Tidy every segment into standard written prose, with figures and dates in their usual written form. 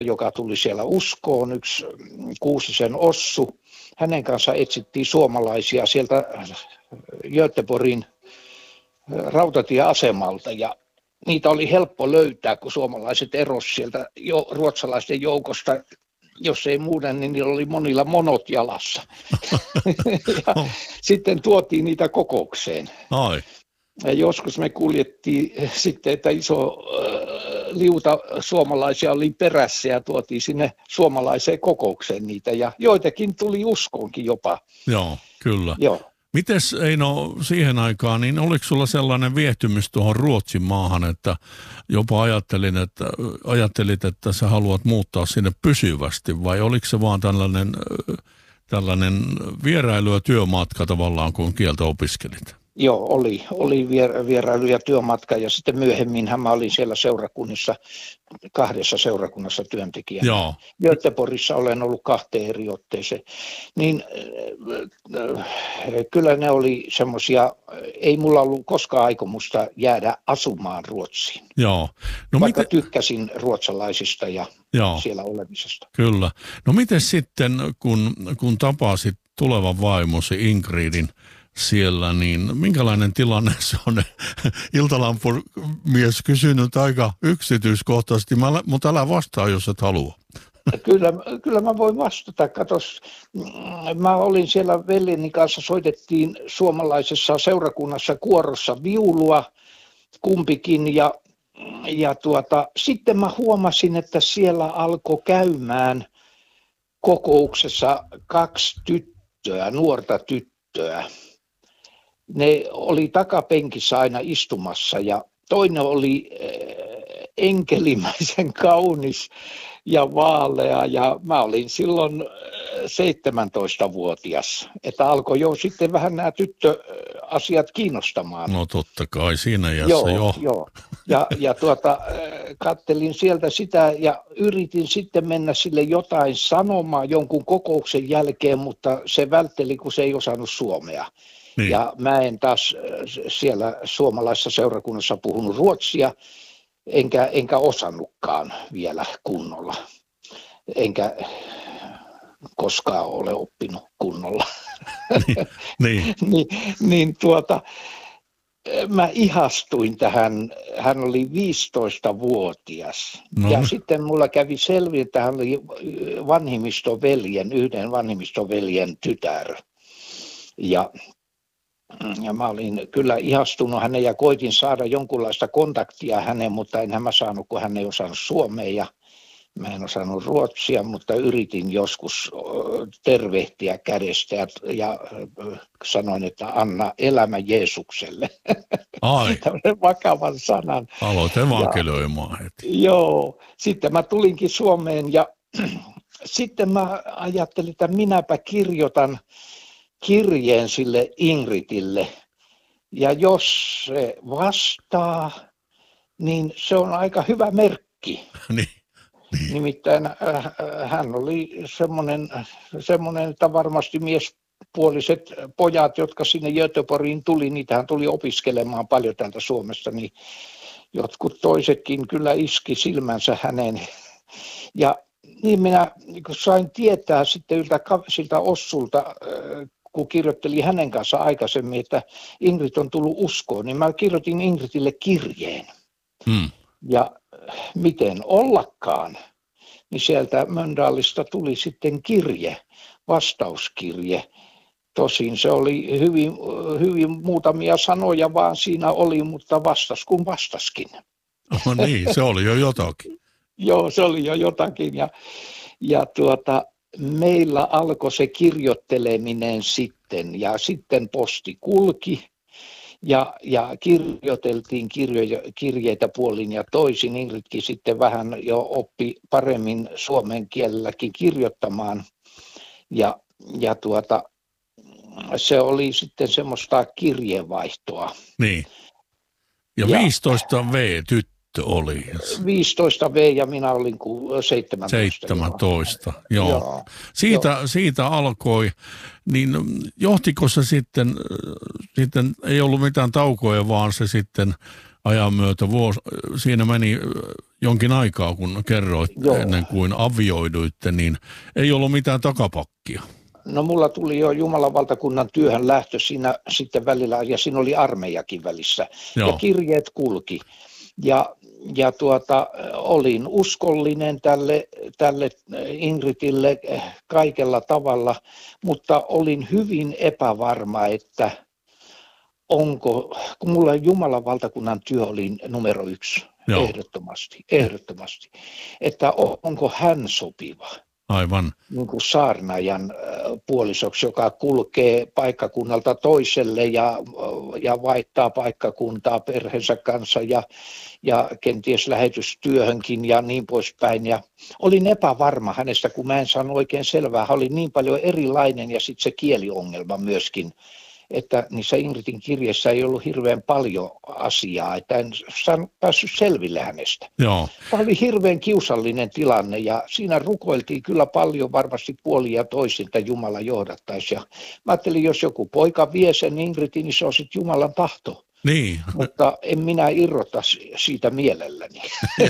joka tuli siellä uskoon, yksi Kuusisen Ossu. Hänen kanssa etsittiin suomalaisia sieltä Göteborgin rautatieasemalta ja niitä oli helppo löytää, kun suomalaiset eros sieltä ruotsalaisten joukosta. Jos ei muuten, niin niillä oli monilla monot jalassa. Ja sitten tuotiin niitä kokoukseen. Ai. Ja joskus me kuljettiin sitten, että iso liuta suomalaisia oli perässä ja tuotiin sinne suomalaiseen kokoukseen niitä. Ja joitakin tuli uskoonkin jopa. Joo, kyllä. Joo. Mites Eino siihen aikaan, niin oliko sulla sellainen viehtymys tuohon Ruotsin maahan, että jopa ajattelit, että sä haluat muuttaa sinne pysyvästi vai oliko se vaan tällainen vierailu ja työmatka tavallaan, kun kieltä opiskelit? Joo, oli vierailu ja työmatka ja sitten myöhemminhän mä olin siellä seurakunnissa, 2 seurakunnassa työntekijänä. Joo. Göteborgissa olen ollut 2 eri otteeseen. Niin kyllä ne oli semmoisia, ei mulla ollut koskaan aikomusta jäädä asumaan Ruotsiin. Joo. No vaikka tykkäsin ruotsalaisista ja joo, siellä olemisesta. Kyllä. No miten sitten, kun tapasit tulevan vaimosi Ingridin siellä, niin minkälainen tilanne se on? Iltalampumies kysynyt aika yksityiskohtaisesti, mutta älä vastaa, jos et halua. Kyllä mä voin vastata. Katos, mä olin siellä veljeni kanssa, soitettiin suomalaisessa seurakunnassa kuorossa viulua kumpikin ja sitten mä huomasin, että siellä alkoi käymään kokouksessa 2 tyttöä, nuorta tyttöä. Ne oli takapenkissä aina istumassa ja toinen oli enkelimäisen kaunis ja vaalea ja mä olin silloin 17-vuotias, että alkoi jo sitten vähän nämä tyttöasiat kiinnostamaan. No totta kai siinä iässä joo. Ja kattelin sieltä sitä ja yritin sitten mennä sille jotain sanomaan jonkun kokouksen jälkeen, mutta se vältteli, kun se ei osannut suomea. Niin. Ja mä en taas siellä suomalaisessa seurakunnassa puhunut ruotsia, enkä osannutkaan vielä kunnolla, enkä koskaan ole oppinut kunnolla. niin mä ihastuin tähän, hän oli 15-vuotias ja sitten mulla kävi selville, että hän oli yhden vanhimmistoveljen tytär ja mä olin kyllä ihastunut hänen ja koitin saada jonkunlaista kontaktia häneen, mutta enhän mä saanut, kun hän ei osannut suomea ja mä en osannut ruotsia, mutta yritin joskus tervehtiä kädestä ja sanoin, että anna elämä Jeesukselle. Ai. Tällainen vakavan sanan. Aloit evankelioimaan heti. Joo, sitten mä tulinkin Suomeen ja sitten mä ajattelin, että minäpä kirjoitan kirjeen sille Ingridille ja jos se vastaa, niin se on aika hyvä merkki. Niin. Nimittäin hän oli semmoinen, että varmasti miespuoliset pojat, jotka sinne Göteborgiin tuli, niitähän tuli opiskelemaan paljon täältä Suomesta, niin jotkut toisetkin kyllä iski silmänsä häneen. Ja niin minä sain tietää sitten siltä Ossulta, kun kirjoittelin hänen kanssa aikaisemmin, että Ingrid on tullut uskoon, niin mä kirjoitin Ingridille kirjeen. Ja miten ollakaan, niin sieltä Mölndalista tuli sitten vastauskirje. Tosin se oli hyvin muutamia sanoja vaan siinä oli, mutta vastas kun vastaskin. No niin, se oli jo jotakin. Joo, se oli jo jotakin ja meillä alkoi se kirjoitteleminen sitten ja sitten posti kulki ja kirjoiteltiin kirjeitä puolin ja toisin. Ingridkin sitten vähän jo oppi paremmin suomen kielelläkin kirjoittamaan ja se oli sitten semmoista kirjeenvaihtoa. Niin. Ja 15V tyttö oli. 15V ja minä olin 17. 17, joo. Siitä alkoi, niin johtiko se sitten ei ollut mitään taukoja, vaan se sitten ajan myötä siinä meni jonkin aikaa, kun kerroit ennen kuin avioiduitte, niin ei ollut mitään takapakkia. No mulla tuli jo Jumalan valtakunnan työhön lähtö siinä sitten välillä, ja siinä oli armeijakin välissä. Joo. Ja kirjeet kulki. Ja olin uskollinen tälle Ingridille kaikella tavalla, mutta olin hyvin epävarma, että kun mulla Jumalan valtakunnan työ oli numero 1, Joo. ehdottomasti, että onko hän sopiva. Aivan. Niin kuin saarnaajan puolisoksi, joka kulkee paikkakunnalta toiselle ja vaihtaa paikkakuntaa perheensä kanssa ja kenties lähetystyöhönkin ja niin poispäin. Ja olin epävarma hänestä, kun mä en saanut oikein selvää. Hän oli niin paljon erilainen ja sitten se kieliongelma myöskin, että niissä Ingridin kirjeissä ei ollut hirveän paljon asiaa, että en päässyt selville hänestä. Joo. Tämä oli hirveän kiusallinen tilanne ja siinä rukoiltiin kyllä paljon varmasti puolin ja toisin, että Jumala johdattaisi. Ja mä ajattelin, jos joku poika vie sen Ingridin, niin se on sitten Jumalan tahto. Niin. Mutta en minä irrota siitä mielelläni.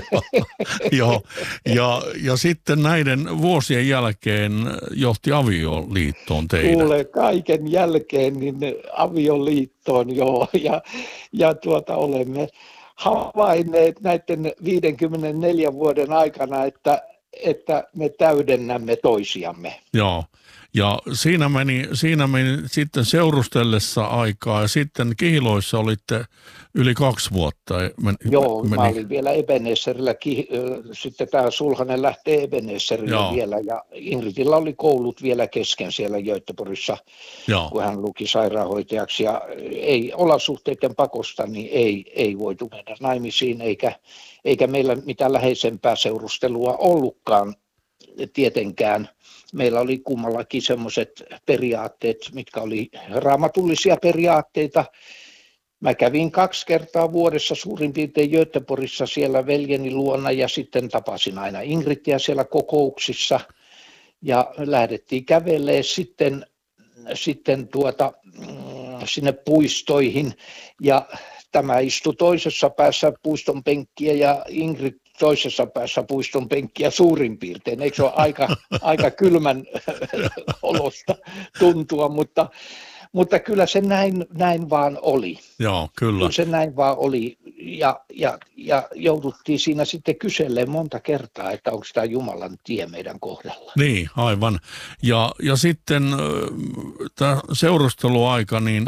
Joo. Ja sitten näiden vuosien jälkeen johti avioliittoon teidän. Kuule, kaiken jälkeen niin avioliittoon joo. Ja olemme havainneet näiden 54 vuoden aikana, että me täydennämme toisiamme. Joo. Ja siinä meni sitten seurustellessa aikaa ja sitten Kihloissa olitte yli 2 vuotta. Joo, mä olin vielä Ebenezerillä, sitten tämä sulhanen lähtee Ebenezerille vielä ja Ingridillä oli koulut vielä kesken siellä Göteborgissa, kun hän luki sairaanhoitajaksi ja ei olosuhteiden pakosta, niin ei voitu mennä naimisiin eikä meillä mitään läheisempää seurustelua ollutkaan tietenkään. Meillä oli kummallakin semmoiset periaatteet, mitkä oli raamatullisia periaatteita. Mä kävin 2 kertaa vuodessa suurin piirtein Göteborgissa siellä veljeni luona ja sitten tapasin aina Ingridiä siellä kokouksissa ja lähdettiin kävelemään sitten sinne puistoihin ja tämä istui toisessa päässä puiston penkkiä ja Ingrid toisessa päässä puiston penkkiä suurin piirtein. Eikö se ole aika kylmän olosta tuntua, mutta kyllä se näin vaan oli. Joo, kyllä. Kyllä se näin vaan oli ja jouduttiin siinä sitten kyselemään monta kertaa, että onko tämä Jumalan tie meidän kohdalla. Niin, aivan. Ja sitten tämä seurusteluaika, niin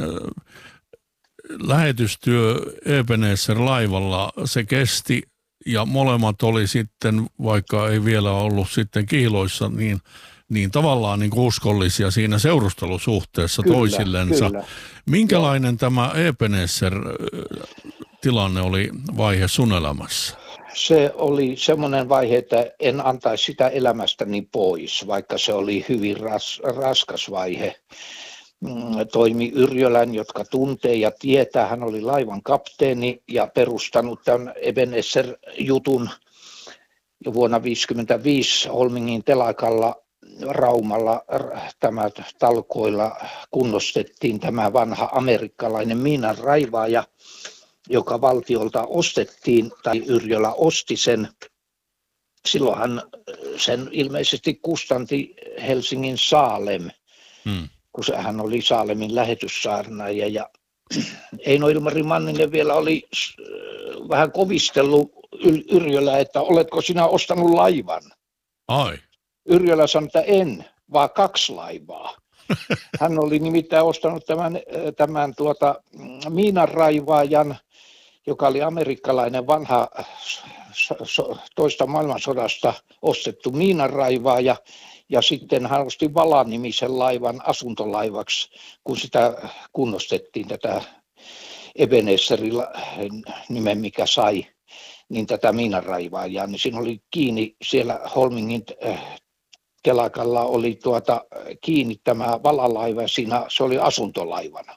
lähetystyö Ebenezer-laivalla, se kesti ja molemmat oli sitten, vaikka ei vielä ollut sitten Kihloissa, niin tavallaan niin uskollisia siinä seurustelusuhteessa toisillensa. Kyllä. Minkälainen tämä Ebenezer-tilanne oli vaihe sun elämässä? Se oli semmoinen vaihe, että en antaisi sitä elämästäni pois, vaikka se oli hyvin raskas vaihe. Toimi Yrjölän, jotka tuntee ja tietää. Hän oli laivan kapteeni ja perustanut tämän Ebenezer-jutun. Ja vuonna 1955 Holmingin telakalla Raumalla tämä talkoilla kunnostettiin tämä vanha amerikkalainen miinanraivaaja, joka valtiolta ostettiin, tai Yrjölä osti sen. Silloinhan sen ilmeisesti kustanti Helsingin Saalem. Kun hän oli Saalemin lähetyssaarnaaja ja Eino Ilmari Manninen vielä oli vähän kovistellut Yrjölä, että oletko sinä ostanut laivan? Ai. Yrjölä sanoi, että en, vaan 2 laivaa. Hän oli nimittäin ostanut tämän miinanraivaajan, joka oli amerikkalainen vanha toista maailmansodasta ostettu miinanraivaaja. Ja sitten hän osti Vala-nimisen laivan asuntolaivaksi, kun sitä kunnostettiin tätä Ebenezerilla nimen, mikä sai, niin tätä miinanraivaajaa. Niin siinä oli kiinni siellä Holmingin telakalla oli kiinni tämä Vala-laiva, siinä se oli asuntolaivana.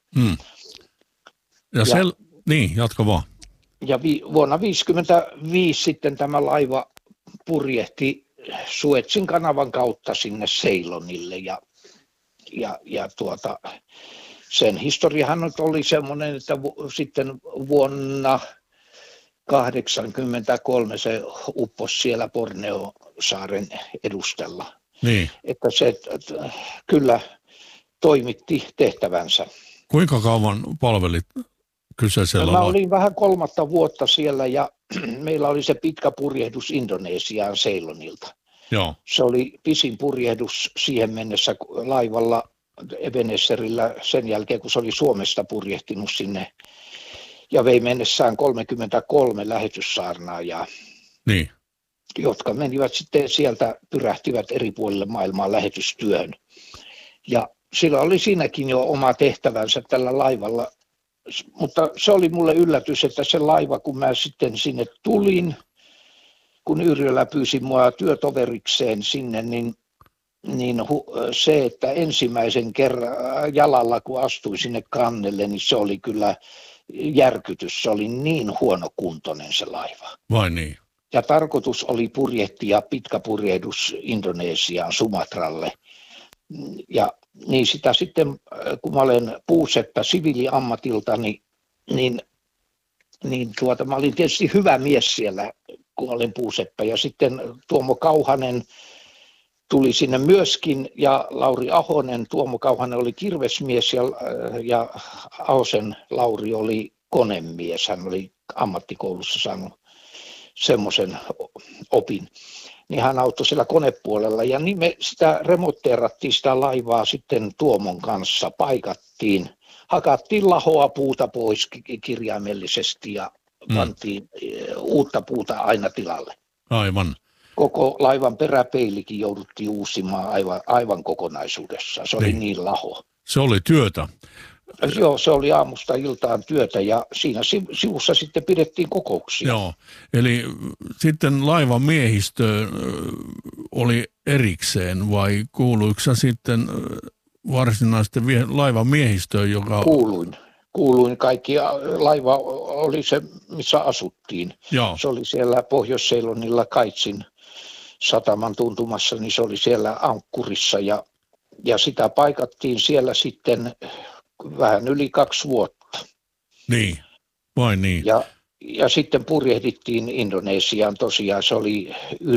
Niin, jatka vaan. Ja vuonna 1955 sitten tämä laiva purjehti Suetsin kanavan kautta sinne Ceylonille ja sen historiahan oli semmoinen, että sitten vuonna 83 se upposi siellä Borneo-saaren edustalla. Niin. Että se kyllä toimitti tehtävänsä. Kuinka kauan palvelit kyseisellä Mä olin vähän 3 vuotta siellä ja meillä oli se pitkä purjehdus Indonesiaan Ceylonilta. Joo. Se oli pisin purjehdus siihen mennessä laivalla Ebenezerillä sen jälkeen, kun se oli Suomesta purjehtinut sinne ja vei mennessään 33 lähetyssaarnaajaa, Niin. jotka menivät sitten sieltä, pyrähtivät eri puolille maailmaa lähetystyöhön. Ja sillä oli siinäkin jo oma tehtävänsä tällä laivalla, mutta se oli mulle yllätys, että se laiva, kun mä sitten sinne tulin, kun Yrjölä pyysi mua työtoverikseen sinne, niin se, että ensimmäisen kerran jalalla, kun astuin sinne kannelle, niin se oli kyllä järkytys. Se oli niin huonokuntoinen se laiva. Vai niin? Ja tarkoitus oli purjehtia pitkä purjehdus Indonesiaan, Sumatralle. Ja niin sitä sitten, kun mä olen puuseppä siviiliammatiltani, niin mä olin tietysti hyvä mies siellä, kun olin puuseppä. Ja sitten Tuomo Kauhanen tuli sinne myöskin, ja Lauri Ahonen. Tuomo Kauhanen oli kirvesmies ja Ahosen Lauri oli konemies. Hän oli ammattikoulussa saanut semmoisen opin. Niin hän auttoi siellä konepuolella, ja niin me sitä remonteerattiin sitä laivaa sitten Tuomon kanssa, paikattiin, hakattiin lahoa puuta pois kirjaimellisesti ja pantiin uutta puuta aina tilalle. Aivan. Koko laivan peräpeilikin jouduttiin uusimaan aivan kokonaisuudessaan. Se oli niin laho. Se oli työtä. Joo, se oli aamusta iltaan työtä ja siinä sivussa sitten pidettiin kokouksia. Joo, eli sitten laivan miehistö oli erikseen vai kuuluiko sä sitten varsinaisesti laivan miehistöön, joka... Kuuluin kaikki. Laiva oli se, missä asuttiin. Joo. Se oli siellä Pohjois-Ceylonilla Kaitsin sataman tuntumassa, niin se oli siellä ankkurissa ja sitä paikattiin siellä sitten vähän yli 2 vuotta. Niin, vai niin? Ja sitten purjehdittiin Indonesiaan tosiaan, se oli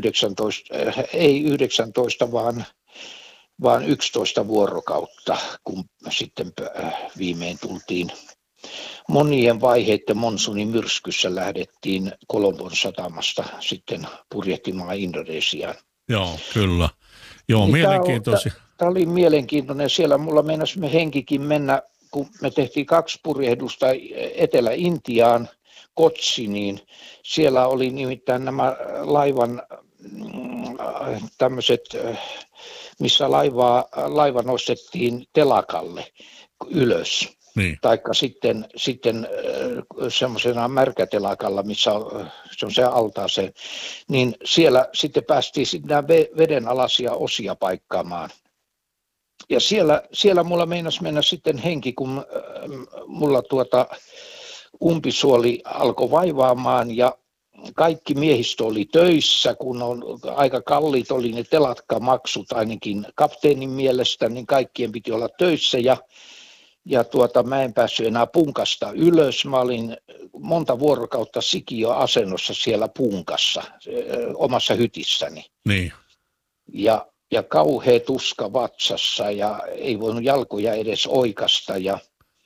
19, vaan 11 vuorokautta, kun sitten viimein tultiin. Monien vaiheiden monsunin myrskyssä lähdettiin Kolombon satamasta sitten purjehtimaan Indonesiaan. Joo, kyllä. Joo, niin mielenkiintoisia. Tämä oli mielenkiintoinen. Siellä mulla meinasi me henkikin mennä, kun me tehtiin 2 purjehdusta Etelä-Intiaan, Kotsiniin. Siellä oli nimittäin nämä laivan tämmöiset, missä laiva nostettiin telakalle ylös. Niin. Taikka sitten semmoisena märkätelakalla, missä on se altaaseen, niin siellä sitten päästiin sitten vedenalaisia osia paikkaamaan. Ja siellä mulla meinasi mennä sitten henki, kun mulla umpisuoli alkoi vaivaamaan ja kaikki miehistö oli töissä, kun on aika kalliit oli ne telakkamaksut ainakin kapteenin mielestä, niin kaikkien piti olla töissä ja mä en päässyt enää punkasta ylös. Mä olin monta vuorokautta sikiöasennossa siellä punkassa, omassa hytissäni. Niin. Ja kauhea tuska vatsassa ja ei voinut jalkoja edes oikasta ja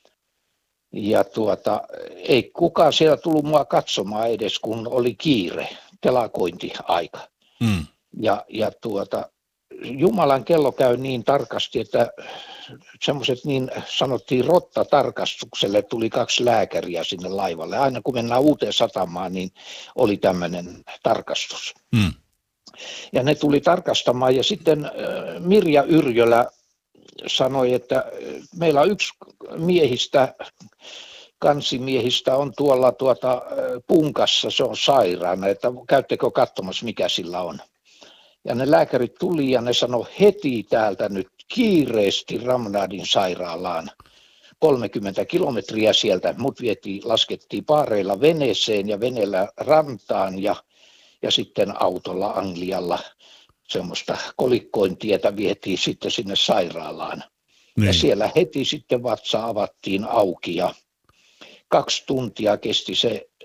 ei kukaan siellä tullut mua katsomaan edes, kun oli kiire, telakointiaika. Jumalan kello käy niin tarkasti, että semmoiset niin sanottiin rottatarkastukselle tuli 2 lääkäriä sinne laivalle. Aina kun mennään uuteen satamaan, niin oli tämmöinen tarkastus. Ja ne tuli tarkastamaan ja sitten Mirja Yrjölä sanoi, että meillä on 1 kansimiehistä on tuolla punkassa, se on sairaana, että käyttekö katsomassa mikä sillä on. Ja ne lääkärit tuli ja ne sanoi heti täältä nyt kiireesti Ramnadin sairaalaan 30 kilometriä sieltä. Mut laskettiin paareilla veneeseen ja veneellä rantaan ja sitten autolla Anglialla semmoista kolikkointietä vietiin sitten sinne sairaalaan. Niin. Ja siellä heti sitten vatsa avattiin auki ja 2 tuntia kesti se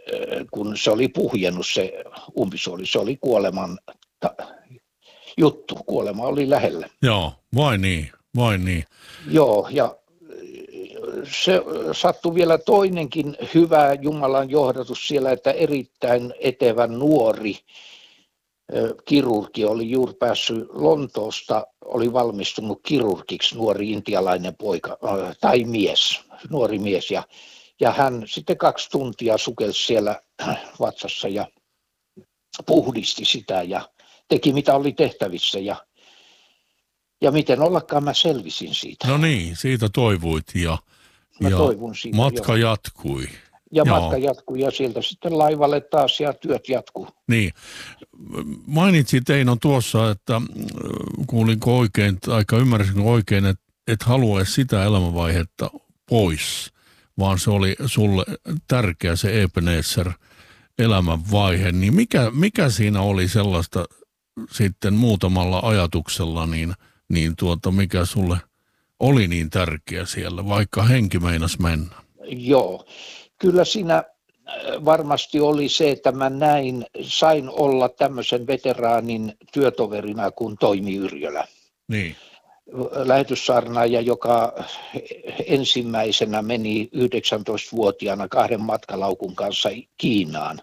kun se oli puhjennut se umpisuoli, se oli kuoleman juttu, kuolema oli lähellä. Joo, vai niin. Joo, ja se sattui vielä toinenkin hyvä Jumalan johdatus siellä, että erittäin etevän nuori kirurgi oli juuri päässyt Lontoosta, oli valmistunut kirurgiksi, nuori intialainen poika tai nuori mies. Ja hän sitten 2 tuntia sukelsi siellä vatsassa ja puhdisti sitä ja teki mitä oli tehtävissä. Ja miten ollakaan mä selvisin siitä. No niin, siitä toivuit ja toivun siitä, matka jatkui. Ja matka jatkui ja sieltä sitten laivalle taas ja työt jatkuu. Niin. Mainitsit Eino tuossa, että kuulinko oikein, tai ymmärsinkö oikein, että et halua sitä elämänvaihetta pois, vaan se oli sulle tärkeä se Ebenezer elämänvaihe. Niin mikä siinä oli sellaista sitten muutamalla ajatuksella, mikä sulle oli niin tärkeä siellä, vaikka henki meinas mennä? Joo, kyllä siinä varmasti oli se, että mä sain olla tämmöisen veteraanin työtoverina kuin Toimi Yrjölä. Niin. Lähetyssaarnaaja, joka ensimmäisenä meni 19-vuotiaana 2 matkalaukun kanssa Kiinaan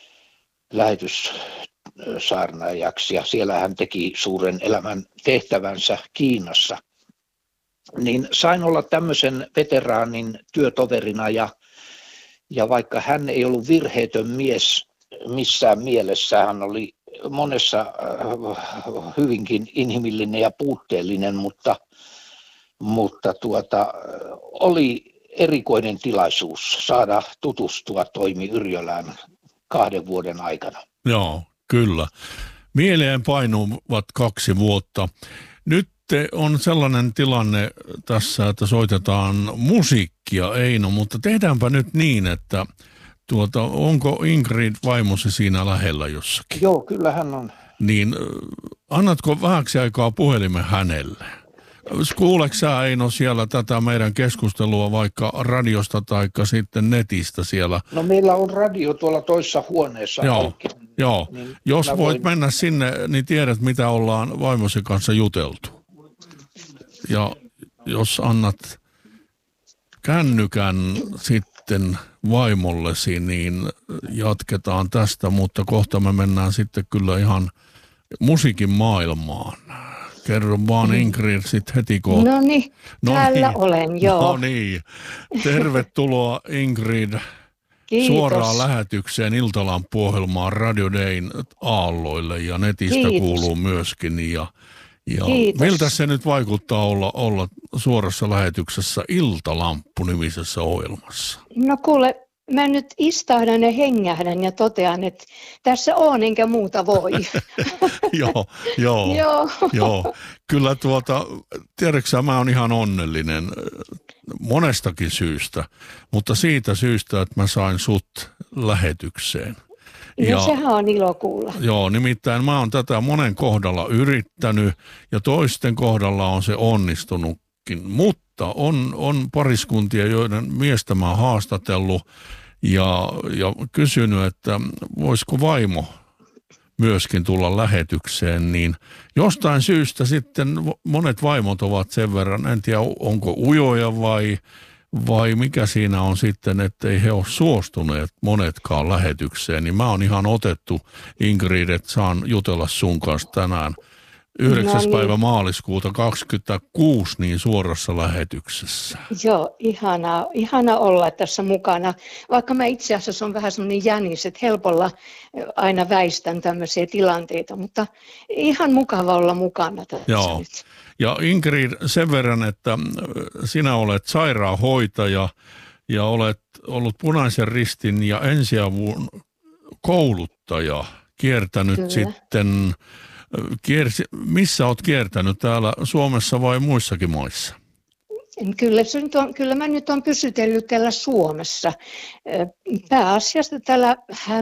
lähetyssaarnaajaksi. Ja siellä hän teki suuren elämän tehtävänsä Kiinassa. Niin sain olla tämmöisen veteraanin työtoverina ja vaikka hän ei ollut virheetön mies missään mielessä, hän oli monessa hyvinkin inhimillinen ja puutteellinen, mutta oli erikoinen tilaisuus saada tutustua Toimi Yrjölään 2 vuoden aikana. Joo, kyllä. Mieleen painuvat 2 vuotta. Nyt on sellainen tilanne tässä, että soitetaan musiikkia, Eino, mutta tehdäänpä nyt niin, että onko Ingrid vaimosi siinä lähellä jossakin? Joo, kyllä hän on. Niin annatko vähäksi aikaa puhelimen hänelle? Kuuleeko sä, Eino, siellä tätä meidän keskustelua vaikka radiosta tai sitten netistä siellä? No meillä on radio tuolla toisessa huoneessa. Joo. Niin Jos voit mennä sinne, niin tiedät mitä ollaan vaimosi kanssa juteltu. Ja jos annat kännykän sitten vaimollesi, niin jatketaan tästä, mutta kohta me mennään sitten kyllä ihan musiikin maailmaan. Kerro vaan Ingrid sitten heti kohta. Noniin, täällä olen, joo. No niin, tervetuloa Ingrid. Kiitos. Suoraan lähetykseen Iltalampu-ohjelmaan Radio Dayn aalloille ja netistä Kiitos. Kuuluu myöskin. Ja Kiitos. miltä se nyt vaikuttaa olla suorassa lähetyksessä Iltalamppu-nimisessä ohjelmassa? No kuule, mä nyt istahdan ja hengähdän ja totean, että tässä on enkä muuta voi. Joo. Kyllä tiedätkö mä oon ihan onnellinen monestakin syystä, mutta siitä syystä, että mä sain sut lähetykseen. No sehän on ilo kuulla. Joo, nimittäin mä oon tätä monen kohdalla yrittänyt ja toisten kohdalla on se onnistunutkin, mutta on pariskuntia, joiden miestä mä oon haastatellut ja kysynyt, että voisiko vaimo myöskin tulla lähetykseen, niin jostain syystä sitten monet vaimot ovat sen verran, en tiedä onko ujoja vai mikä siinä on sitten, ettei he ole suostuneet monetkaan lähetykseen, niin mä oon ihan otettu, Ingrid, että saan jutella sun kanssa tänään 9. päivä maaliskuuta 2026 niin suorassa lähetyksessä. Joo, ihana olla tässä mukana. Vaikka mä itse asiassa on vähän semmoinen jänis, että helpolla aina väistän tämmöisiä tilanteita, mutta ihan mukava olla mukana tässä nyt. Ja Ingrid, sen verran, että sinä olet sairaanhoitaja ja olet ollut Punaisen Ristin ja ensiavun kouluttaja, kiertänyt Kyllä. sitten, missä olet kiertänyt, täällä Suomessa vai muissakin maissa? Kyllä mä nyt on pysytellyt täällä Suomessa, pääasiassa täällä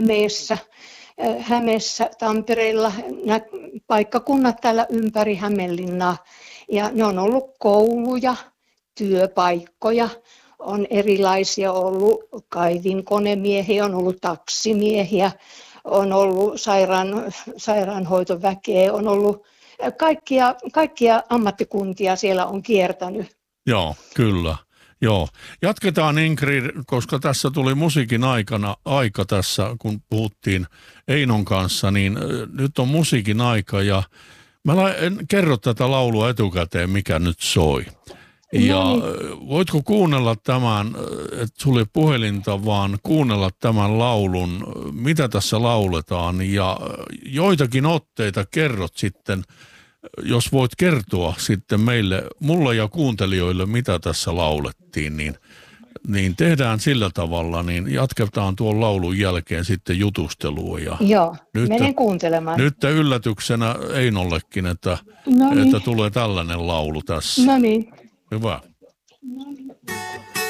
Hämeessä, Tampereella, nämä paikkakunnat täällä ympäri Hämeenlinnaa. Ja ne on ollut kouluja, työpaikkoja, on erilaisia ollut, kaivinkonemiehiä, on ollut taksimiehiä, on ollut sairaanhoitoväkeä, on ollut kaikkia ammattikuntia siellä on kiertänyt. Joo, kyllä. Joo. Jatketaan Ingrid, koska tässä tuli musiikin aika tässä, kun puhuttiin Einon kanssa, niin nyt on musiikin aika ja mä en kerro tätä laulua etukäteen, mikä nyt soi. Ja voitko kuunnella tämän, että sulle puhelinta, vaan kuunnella tämän laulun, mitä tässä lauletaan ja joitakin otteita kerrot sitten, jos voit kertoa sitten mulle ja kuuntelijoille, mitä tässä laulettiin, niin tehdään sillä tavalla, niin jatketaan tuon laulun jälkeen sitten jutustelua. Ja joo, menen kuuntelemaan. Nyt yllätyksenä Einollekin, että tulee tällainen laulu tässä. No niin. Hyvä. No niin.